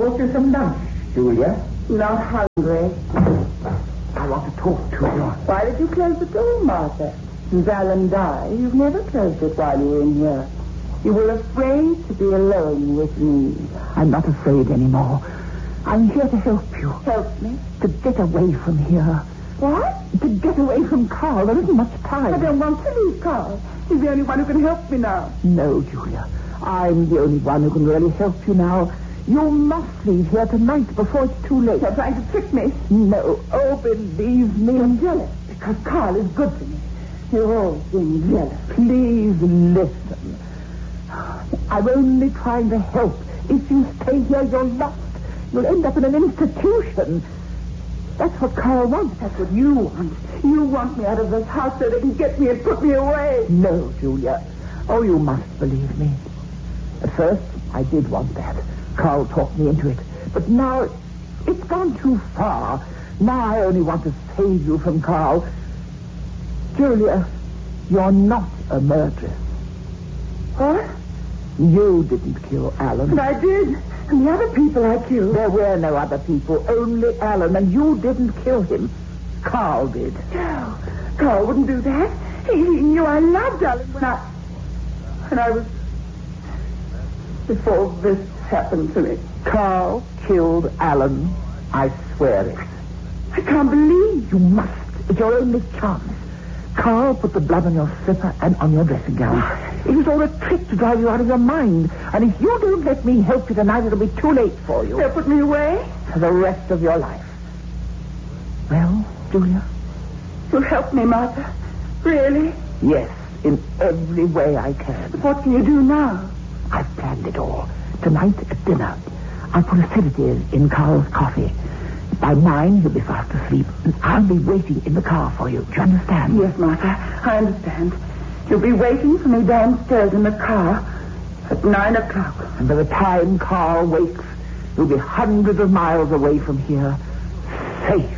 brought you some lunch, Julia. Not hungry. I want to talk to you. Why did you close the door, Martha? Since Alan died, you've never closed it while you were in here. You were afraid to be alone with me. I'm not afraid anymore. I'm here to help you. Help me? To get away from here. What? To get away from Carl. There isn't much time. I don't want to leave Carl. He's the only one who can help me now. No, Julia. I'm the only one who can really help you now. You must leave here tonight before it's too late. You're trying to trick me. No. Oh, believe me. You're jealous because Carl is good to me. You're always being jealous. Please listen. I'm only trying to help. If you stay here, you're lost. You'll end up in an institution. That's what Carl wants. That's what you want. You want me out of this house so they can get me and put me away. No, Julia. Oh, you must believe me. At first, I did want that. Carl talked me into it. But now, it's gone too far. Now I only want to save you from Carl. Julia, you're not a murderess. What? You didn't kill Alan. But I did. And the other people I killed. There were no other people, only Alan, and you didn't kill him. Carl did. No, Carl wouldn't do that. He knew I loved Alan when I was... Before this happened to me. Carl killed Alan. I swear it. I can't believe. You must. It's your only chance. Carl put the blood on your slipper and on your dressing gown. It was all a trick to drive you out of your mind. And if you don't let me help you tonight, it'll be too late for you. They'll put me away? For the rest of your life. Well, Julia? You'll help me, Martha? Really? Yes, in every way I can. But what can you do now? I've planned it all. Tonight at dinner, I'll put a sedative in Carl's coffee. By 9, he'll be fast asleep, and I'll be waiting in the car for you. Do you understand? Yes, Martha, I understand. You'll be waiting for me downstairs in the car at 9 o'clock. And by the time Carl wakes, you'll be hundreds of miles away from here, safe